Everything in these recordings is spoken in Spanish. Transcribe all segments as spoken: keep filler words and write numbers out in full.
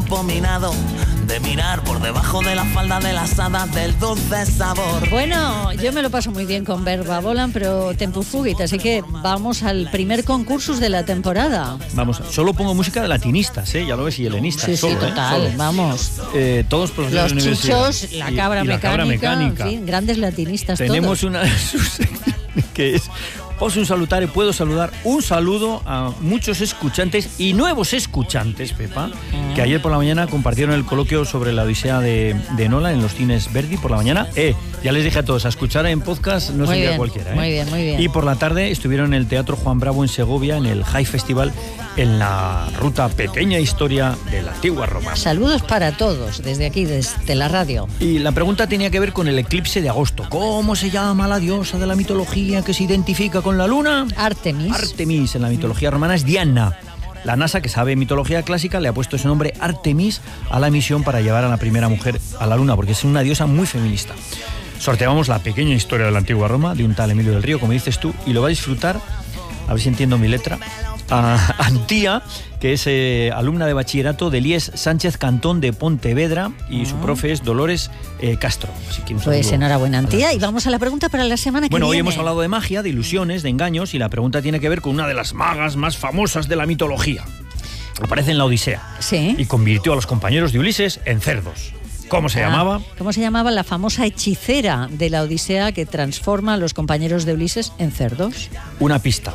abominado de mirar por debajo de la falda de las hadas del dulce sabor. Bueno, yo me lo paso muy bien con Verba Volant, pero Tempus Fugit, así que vamos al primer concursus de la temporada. Vamos, solo pongo música de latinistas, ¿eh? Ya lo ves, y helenistas. Sí, solo, sí, ¿eh? total, Solo. vamos. Eh, todos profesores Los de universidad. Chichos, la Y- cabra, y la mecánica, cabra mecánica. En fin, grandes latinistas Tenemos todos. una subsección que es Posso un salutare, puedo saludar un saludo a muchos escuchantes y nuevos escuchantes, Pepa, Ah. que ayer por la mañana compartieron el coloquio sobre la Odisea de, de Nolan en los cines Verdi por la mañana. Eh, ya les dije a todos, a escuchar en podcast no Muy sería bien, cualquiera. ¿eh? muy bien, muy bien. Y por la tarde estuvieron en el Teatro Juan Bravo en Segovia, en el High Festival, en la ruta Pequeña Historia de la Antigua Roma. Saludos para todos, desde aquí, desde la radio. Y la pregunta tenía que ver con el eclipse de agosto. ¿Cómo se llama la diosa de la mitología que se identifica con la luna? Artemis. Artemis, en la mitología romana es Diana. La NASA, que sabe mitología clásica, le ha puesto ese nombre Artemis a la misión para llevar a la primera mujer a la luna, porque es una diosa muy feminista. Sorteamos la pequeña historia de la antigua Roma, de un tal Emilio del Río, como dices tú, y lo va a disfrutar, a ver si entiendo mi letra, a Antía, que es eh, alumna de bachillerato de Elías Sánchez Cantón de Pontevedra, y su profe es Dolores eh, Castro. Así que un Pues saludo enhorabuena, a las Antía. dos. Y vamos a la pregunta para la semana que Bueno, hoy viene. hemos hablado de magia, de ilusiones, de engaños, y la pregunta tiene que ver con una de las magas más famosas de la mitología. Aparece en la Odisea Sí. y convirtió a los compañeros de Ulises en cerdos. ¿Cómo se Ah, llamaba? ¿Cómo se llamaba la famosa hechicera de la Odisea que transforma a los compañeros de Ulises en cerdos? Una pista.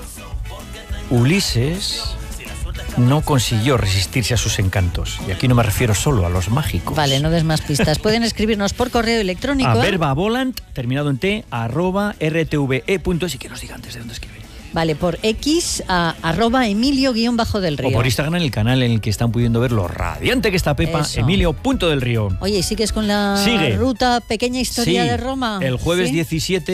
Ulises no consiguió resistirse a sus encantos. Y aquí no me refiero solo a los mágicos. Vale, no des más pistas. Pueden escribirnos por correo electrónico. A verba volant, terminado en t, arroba rtve.es, y que nos diga antes de dónde escribe. Vale, por X a arroba Emilio guión bajo del Río. O por Instagram, en el canal en el que están pudiendo ver lo radiante que está Pepa, Eso. Emilio punto del Río. Oye, ¿y sigues con la Sigue. ruta Pequeña Historia Sí, de Roma? el jueves ¿Sí? diecisiete